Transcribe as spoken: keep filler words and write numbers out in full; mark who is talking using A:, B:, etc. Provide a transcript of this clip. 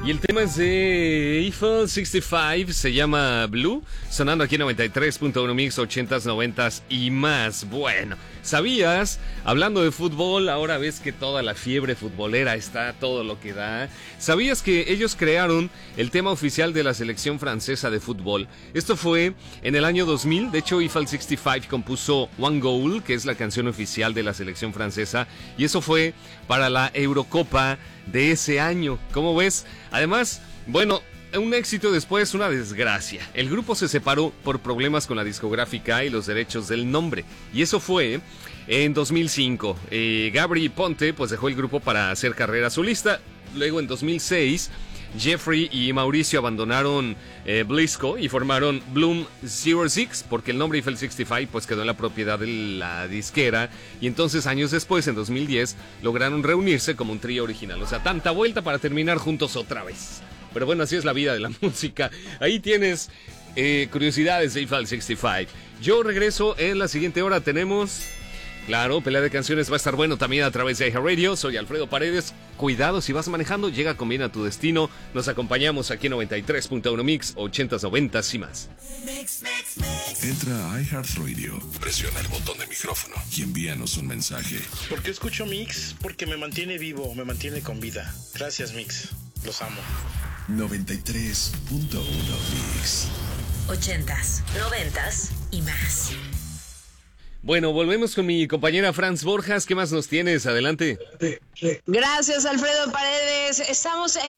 A: Y el tema es de Eiffel sesenta y cinco, se llama Blue, sonando aquí en noventa y tres punto uno Mix, ochentas, noventas y más. Bueno, ¿sabías? Hablando de fútbol, ahora ves que toda la fiebre futbolera está todo lo que da. ¿Sabías que ellos crearon el tema oficial de la selección francesa de fútbol? Esto fue en el año dos mil, de hecho Eiffel sesenta y cinco compuso One Goal, que es la canción oficial de la selección francesa, y eso fue para la Eurocopa de ese año. ¿Cómo ves? Además, bueno, un éxito después, una desgracia. El grupo se separó por problemas con la discográfica y los derechos del nombre. Y eso fue en dos mil cinco. Eh, Gabry Ponte pues dejó el grupo para hacer carrera solista. Luego en dos mil seis, Jeffrey y Mauricio abandonaron eh, Blisco y formaron Bloom cero seis, porque el nombre Eiffel sesenta y cinco pues quedó en la propiedad de la disquera, y entonces años después, en dos mil diez, lograron reunirse como un trío original. O sea, tanta vuelta para terminar juntos otra vez. Pero bueno, así es la vida de la música. Ahí tienes eh, curiosidades de Eiffel sesenta y cinco. Yo regreso en la siguiente hora. Tenemos... Claro, pelea de canciones va a estar bueno también a través de iHeartRadio. Soy Alfredo Paredes. Cuidado si vas manejando, llega con bien a tu destino. Nos acompañamos aquí en noventa y tres punto uno Mix, ochentas, noventas y más.
B: Mix, mix, mix. Entra a iHeartRadio, presiona el botón de micrófono y envíanos un mensaje.
C: ¿Por qué escucho Mix? Porque me mantiene vivo, me mantiene con vida. Gracias, Mix. Los amo.
B: noventa y tres punto uno Mix.
D: Ochentas, noventas y más.
A: Bueno, volvemos con mi compañera Franz Borjas. ¿Qué más nos tienes? Adelante.
E: Gracias, Alfredo Paredes. Estamos